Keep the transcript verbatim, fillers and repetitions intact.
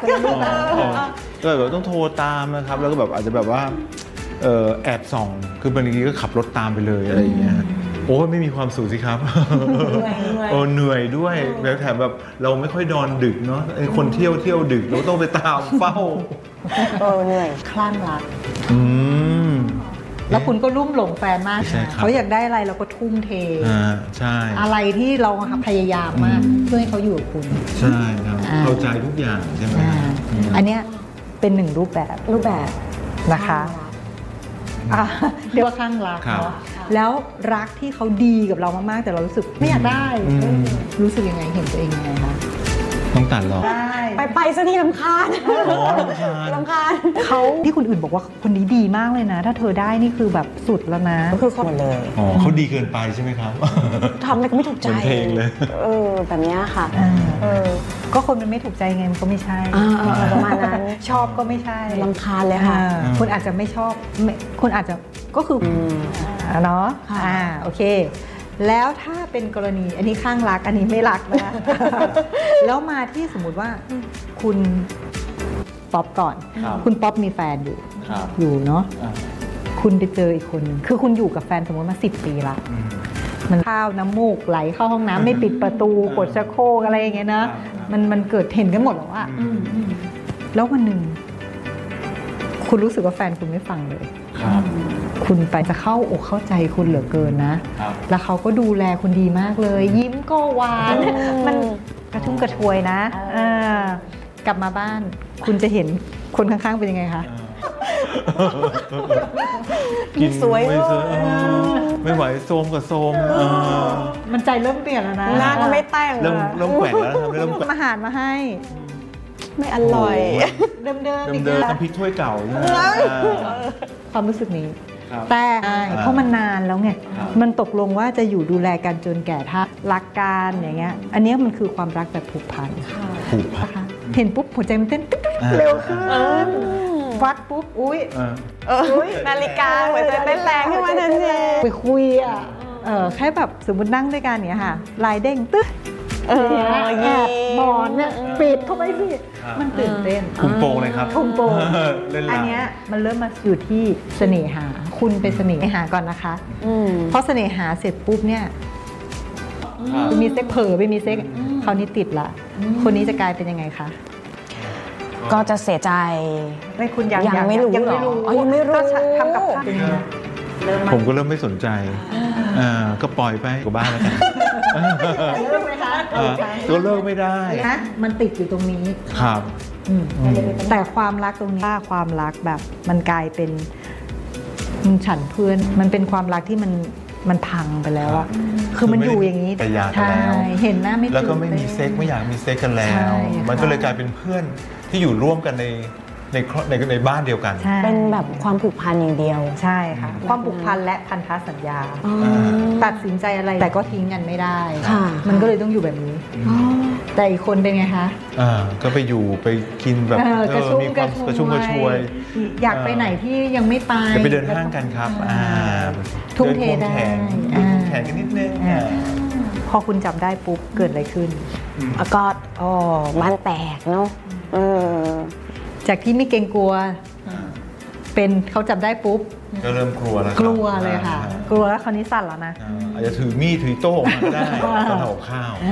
คนละรูปแบบก็แบบต้องโทรตามนะครับแล้วก็แบบอาจจะแบบว่าเออแอบส่องคือบางทีก็ขับรถตามไปเลยอะไรอย่างเงี้ยโอ้ไม่มีความสุขสิครับโอ้เหนื่อยด้วยแล้วแถมแบบเราไม่ค่อยนอนดึกเนาะไอ้คนเที่ยวเที่ยวดึกเราต้องไปตามเฝ้าเออเหนื่อยคลั่งรักอืมแล้วคุณก็ลุ่มหลงแฟนมากใช่ครับเขาอยากได้อะไรเราก็ทุ่มเทอ่าใช่อะไรที่เราพยายามมากเพื่อให้เขาอยู่กับคุณใช่ครับอ่าเข้าใจทุกอย่างใช่ไหมอ่าอืมอันเนี้ยเป็นหนึ่งรูปแบบรูปแบบนะคะอ่ะเรียกว่าข้างรักครับเนาะแล้วรักที่เขาดีกับเรามากๆแต่เรารู้สึกไม่อยากได้อืมรู้สึกยังไงเห็นตัวเองยังไงคะต้องตัดหรอได้ไปไปซะที่ลำคาญอ๋อรำคาญลำคาญเขาที่คนอื่นบอกว่าคนนี้ดีมากเลยนะ ถ้าเธอได้นี่คือแบบสุดแล้วนะก็คือคนหมดเลยอ๋อเขาดีเกินไปใช่ไหมครับทำอะไรก็ไม่ถูกใจเหมือนเพลงเลยเออแบบเนี้ยค่ะอ่าเออก็คนมันไม่ถูกใจไงมันก็ไม่ใช่อ่าๆประมาณนั้นชอบก็ไม่ใช่รำคาญเลยค่ะอ่าคุณอาจจะไม่ชอบไม่คุณอาจจะก็คืออมอ่าเนาะค่ะอ่าโอเค แล้วถ้าเป็นกรณีอันนี้ข้างรักอันนี้ไม่รักนะ แล้วมาที่สมมุติว่าคุณป๊อปก่อนครับคุณป๊อปมีแฟนอยู่ครับอยู่เนาะอ่าคุณไปเจออีกคนหนึ่งคือคุณอยู่กับแฟนสมมติมาสิบปีละอืมมันข้าวน้ำมูกไหลเข้าห้องน้ำไม่ปิดประตูกดชักโครกอะไรอย่างเงี้ยนะมันมันเกิดเห็นกันหมดแล้วอะแล้ววันหนึ่งคุณรู้สึกว่าแฟนคุณไม่ฟังเลยครับคุณไปจะเข้าอกเข้าใจคุณเหลือเกินนะครับแล้วเขาก็ดูแลคุณดีมากเลย ยิ้มก็หวานอืมมันกระชุ่มกระชวยนะเออเออกลับมาบ้าน คุณจะเห็นคนข้างๆเป็นยังไงคะกินสวยไม่สวยเวอร์เออไม่ไหวโซมกับโซมเออมันใจเริ่มเปลี่ยนแล้วนะหน้าก็ไม่แต่งเริ่มอะเริ่มแกว่งแล้วนะครับเริ่มแกว่งอาหารมาให้ไม่อร่อยเดิมๆเดิมอีกเดิมแล้วน้ำพริกถ้วยเก่าใช่ไหมความรู้สึกนี้ครับแต่เพราะมันนานแล้วไงครับมันตกลงว่าจะอยู่ดูแลกันจนแก่ถ้ารักกันอย่างเงี้ย อันเนี้ยมันคือความรักแบบผูกพันผูกพันนะคะเห็นปุ๊บหัวใจมันเต้นตึ๊ดอ่าๆเร็วขึ้นวัดปุ๊บอุ้ยเออเออนาฬิกาหัวใจเต้นแรงขึ้นมาทันทีไปคุยอ่ะเออแค่แบบสมมตินั่งด้วยกันเนี่ยค่ะลายเด้งตึ๊ดเออแอบหมอนเนี่ยปิดเข้าไปสิครับมันตื่นเต้นคุมโปงเลยครับคุมโปงเล่นอันลาเนี้ยมันเริ่มมาอยู่ที่เสน่หา คุณเป็นเสน่หาก่อนนะคะอืมเพราะเสน่หาเสร็จปุ๊บเนี่ยไปมีเซ็กเผลอไปมีเซ็กคราวนี้ติดละ คนนี้จะกลายเป็นยังไงคะก็จะเสียใจไม่คุณยังยังไม่รู้ยังไม่รู้เหรออ๋อยังไม่รู้ก็ทำกับข้าวเป็นยังไงเริ่มผมก็เริ่มไม่สนใจอ่าก็ปล่อยไปกับบ้านแล้วกันเริ่มไหมคะอ่าก็เลิกไม่ได้นะมันติดอยู่ตรงนี้ครับอืมแต่ความรักตรงนี้ถ้าความรักแบบมันกลายเป็นมันฉันเพื่อนมันเป็นความรักที่มันมันพังไปแล้วอะคือมันอยู่อย่างนี้ไปหย่ากันแล้วใช่เห็นหน้าไม่แล้วก็ตื่นไม่มีเซ็กไม่อยากมีเซ็กกันแล้ใช่วค่ะมันก็เลยกลายเป็นเพื่อนที่อยู่ร่วมกันในในครอบในในบ้านเดียวกันใช่เป็นแบบความผูกพันอย่างเดียวใช่ค่ะ ความผูกพันและพันธสัญญาอ๋อตัดสินใจอะไรแต่ก็ทิ้งกันไม่ได้ค่ะมันก็เลยต้องอยู่แบบนี้อ๋อแต่อีกคนเป็นไงคะอ่าก็ไปอยู่ไปกินแบบเออเอกระอชุ่มมีคกวาระมชวยกระชุ่มกระชวยอยากไปไหนที่ยังไม่ไปเดี๋ยวไปเดินห้างกันครับอ่าทุ่มเทดินได้แขนอ่าแขนกันนิดนึงอ่าอ่าพอคุณจับได้ปุ๊บเกิดอะไรขึ้นแล้วก็อ๋อบ้านแตกเนาะเออจากที่ไม่เกรงกลัว เป็นเขาจับได้ปุ๊บก็เริ่มกลัวแล้วครับกลัวเลยค่ะอ่ากลัวแล้วคราวนี้สั่นแล้วนะอ่าอาจจะถือมีดถือโต้ออกมาก็ได้ตอนทำกับข้าว